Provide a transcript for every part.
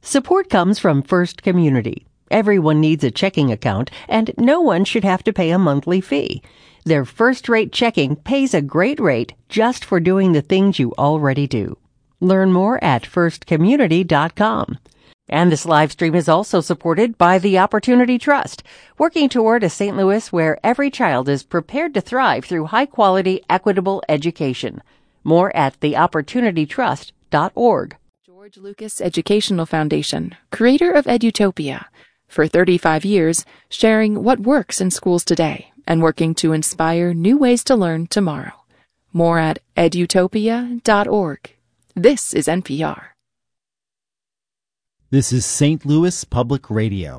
Support comes from First Community. Everyone needs a checking account, and no one should have to pay a monthly fee. Their first-rate checking pays a great rate just for doing the things you already do. Learn more at firstcommunity.com. And this live stream is also supported by the Opportunity Trust, working toward a St. Louis where every child is prepared to thrive through high-quality, equitable education. More at theopportunitytrust.org. George Lucas Educational Foundation, creator of Edutopia, for 35 years, sharing what works in schools today and working to inspire new ways to learn tomorrow. More at edutopia.org. This is NPR. This is St. Louis Public Radio.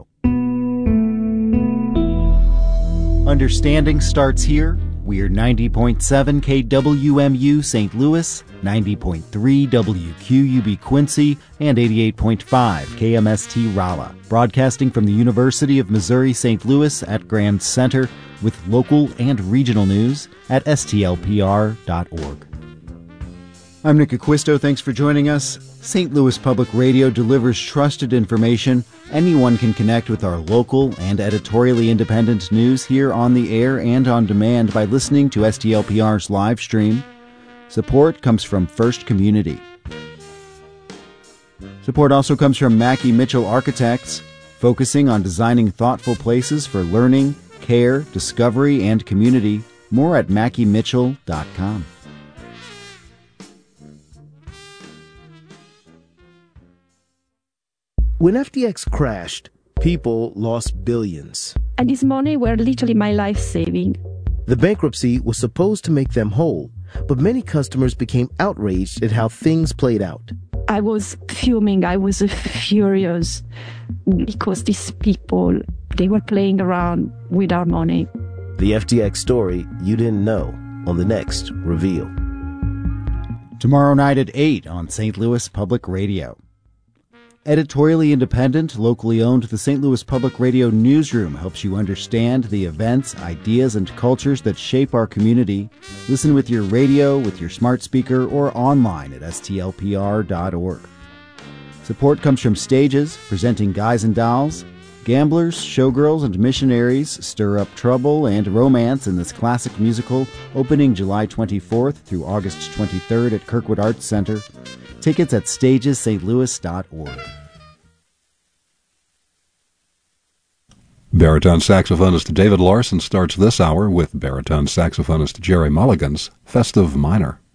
Understanding starts here. We're 90.7 KWMU St. Louis, 90.3 WQUB Quincy, and 88.5 KMST Rolla. Broadcasting from the University of Missouri St. Louis at Grand Center with local and regional news at stlpr.org. I'm Nick Acquisto. Thanks for joining us. St. Louis Public Radio delivers trusted information. Anyone can connect with our local and editorially independent news here on the air and on demand by listening to STLPR's live stream. Support comes from First Community. Support also comes from Mackie Mitchell Architects, focusing on designing thoughtful places for learning, care, discovery, and community. More at mackiemitchell.com. When FTX crashed, people lost billions. And this money were literally my life saving. The bankruptcy was supposed to make them whole, but many customers became outraged at how things played out. I was fuming. I was furious because these people, they were playing around with our money. The FTX story you didn't know on the next Reveal. Tomorrow night at 8 on St. Louis Public Radio. Editorially independent, locally owned, the St. Louis Public Radio Newsroom helps you understand the events, ideas, and cultures that shape our community. Listen with your radio, with your smart speaker, or online at stlpr.org. Support comes from Stages, presenting Guys and Dolls. Gamblers, showgirls, and missionaries stir up trouble and romance in this classic musical, opening July 24th through August 23rd at Kirkwood Arts Center. Tickets at stagesstlouis.org. Baritone saxophonist David Larson starts this hour with baritone saxophonist Jerry Mulligan's Festive Minor.